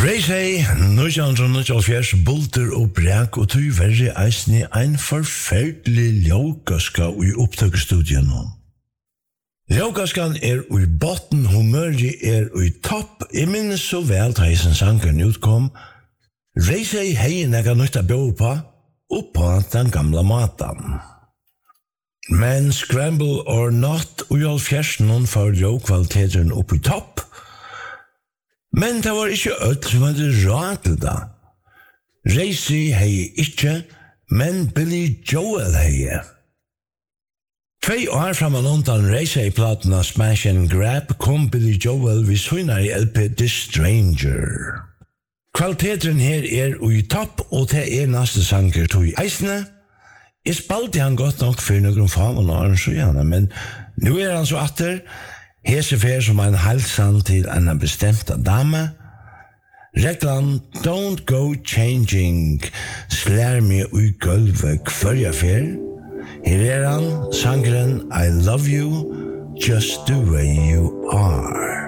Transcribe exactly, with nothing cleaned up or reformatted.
Racy, nitjan bulter og bræk og tøy verri eisni ein forferdelig ljókaska i opptakstudien. Ljókaskan er ui botten, humøri er ui topp. Jeg minnes så vel da heisen sangen utkom. Racy hei nega nytt a bjå på, og på den gamla matan. Men Scramble or Not ui all fjersen for ljókvaliteten opp i topp. Men det var ikke ødt som hadde råd til det. Racy hei ikke, men Billy Joel hei. Tvei år framan undan Racy-platen av Smash and Grab kom Billy Joel vid søgnar i L P The Stranger. Kvaliteten her er ui topp, og det er neste sanger tog eisne. Jeg spalte han godt nok for noen faen og så men nu er han så atter, hese fer som en halsan til en bestemta dame. Reglan Don't Go Changing slær meg ui gulvet kvarja fer. Her er han, sangren I Love You Just The Way You Are.